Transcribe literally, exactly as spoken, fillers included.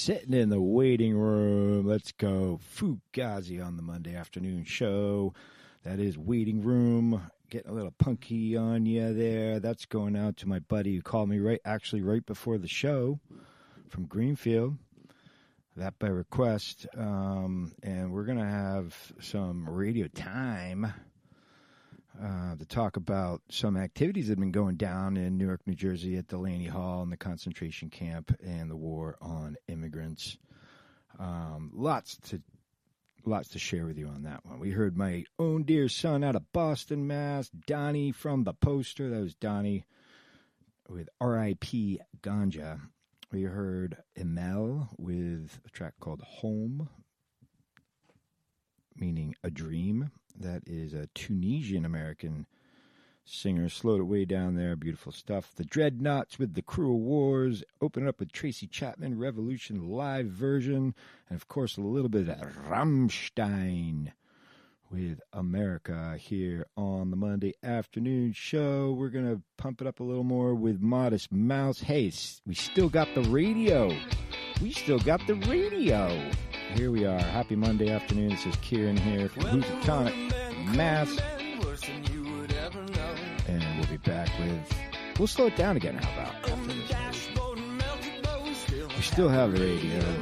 sitting in the waiting room. Let's go. Fugazi on the Monday afternoon show. That is Waiting Room. Getting a little punky on you there. That's going out to my buddy who called me right, actually right before the show from Greenfield. That by request. Um, and we're going to have some radio time uh, to talk about some activities that have been going down in Newark, New Jersey at Delaney Hall and the concentration camp and the war on immigrants. Um, lots to Lots to share with you on that one. We heard my own dear son out of Boston, Mass, Donnie from The Poster. That was Donnie with R I P Ganja. We heard Emel with a track called Home, meaning a dream. That is a Tunisian-American singer. Slowed it way down there. Beautiful stuff. The Dreadnoughts with The Cruel Wars. Open up with Tracy Chapman, Revolution live version. And, of course, a little bit of Rammstein with America here on the Monday afternoon show. We're going to pump it up a little more with Modest Mouse. Hey, we still got the radio. We still got the radio. Here we are. Happy Monday afternoon. This is Kieran here from Housatonic, Mass. And we'll be back with... We'll slow it down again, how about? After this. We still have the radio.